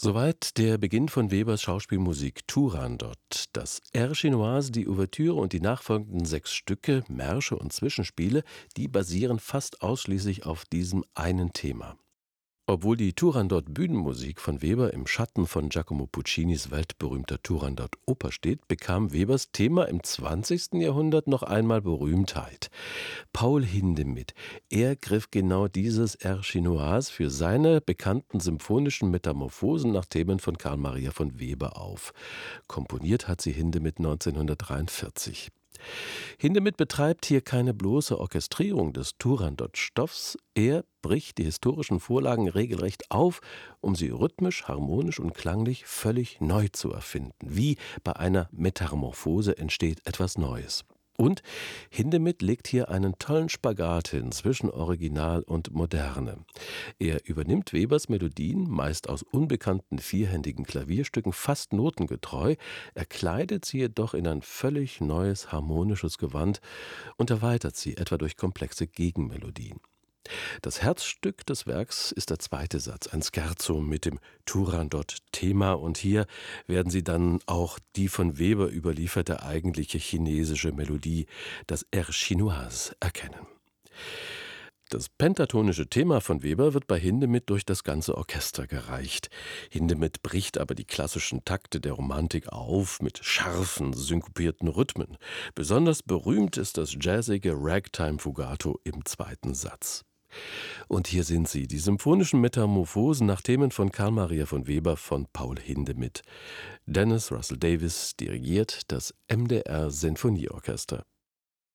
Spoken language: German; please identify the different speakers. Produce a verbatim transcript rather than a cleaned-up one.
Speaker 1: Soweit der Beginn von Webers Schauspielmusik Turandot. Das Air Chinoise, die Ouvertüre und die nachfolgenden sechs Stücke, Märsche und Zwischenspiele, die basieren fast ausschließlich auf diesem einen Thema. Obwohl die Turandot-Bühnenmusik von Weber im Schatten von Giacomo Puccinis weltberühmter Turandot-Oper steht, bekam Webers Thema im zwanzigsten Jahrhundert noch einmal Berühmtheit. Paul Hindemith, er griff genau dieses Air Chinoise für seine bekannten symphonischen Metamorphosen nach Themen von Carl Maria von Weber auf. Komponiert hat sie Hindemith neunzehnhundertdreiundvierzig. Hindemith betreibt hier keine bloße Orchestrierung des Turandot-Stoffs, er bricht die historischen Vorlagen regelrecht auf, um sie rhythmisch, harmonisch und klanglich völlig neu zu erfinden. Wie bei einer Metamorphose entsteht etwas Neues. Und Hindemith legt hier einen tollen Spagat hin zwischen Original und Moderne. Er übernimmt Webers Melodien, meist aus unbekannten vierhändigen Klavierstücken, fast notengetreu, er kleidet sie jedoch in ein völlig neues harmonisches Gewand und erweitert sie etwa durch komplexe Gegenmelodien. Das Herzstück des Werks ist der zweite Satz, ein Scherzo mit dem Turandot-Thema, und hier werden Sie dann auch die von Weber überlieferte eigentliche chinesische Melodie, das Air Chinoise, erkennen. Das pentatonische Thema von Weber wird bei Hindemith durch das ganze Orchester gereicht. Hindemith bricht aber die klassischen Takte der Romantik auf mit scharfen, synkopierten Rhythmen. Besonders berühmt ist das jazzige Ragtime-Fugato im zweiten Satz. Und hier sind sie, die symphonischen Metamorphosen nach Themen von Carl Maria von Weber von Paul Hindemith. Dennis Russell Davis dirigiert das M D R Sinfonieorchester.